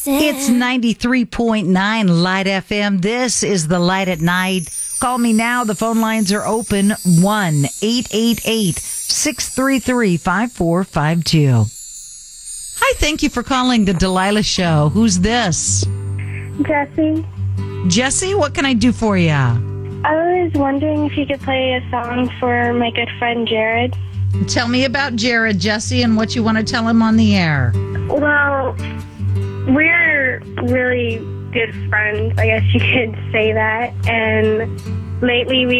It's 93.9 Light FM. This is the Light at Night. Call me now. The phone lines are open. 1-888-633-5452. Hi, thank you for calling the Delilah Show. Who's this? Jesse. Jesse, what can I do for you? I was wondering if you could play a song for my good friend Jared. Tell me about Jared, Jesse, and what you want to tell him on the air. Well, we're really good friends, I guess you could say that. And lately he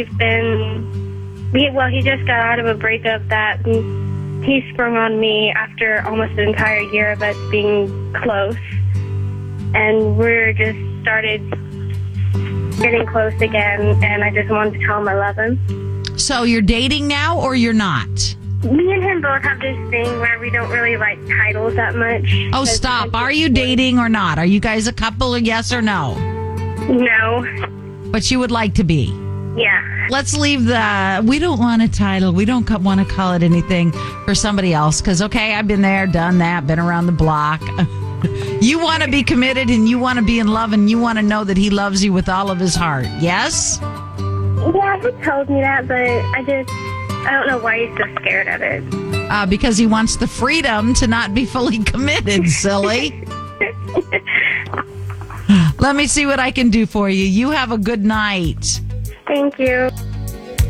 just got out of a breakup that he sprung on me after almost an entire year of us being close. And we're just started getting close again, and I just wanted to tell him I love him. So you're dating now or you're not? Me and him both have this thing where we don't really like titles that much. Oh, stop. Are you dating or not? Are you guys a couple, or yes or no? No. But you would like to be? Yeah. Let's leave we don't want a title. We don't want to call it anything for somebody else. Because, okay, I've been there, done that, been around the block. You want to be committed and you want to be in love and you want to know that he loves you with all of his heart. Yes? Yeah, he told me that, but I don't know why he's so scared of it. Because he wants the freedom to not be fully committed, silly. Let me see what I can do for you. You have a good night. Thank you.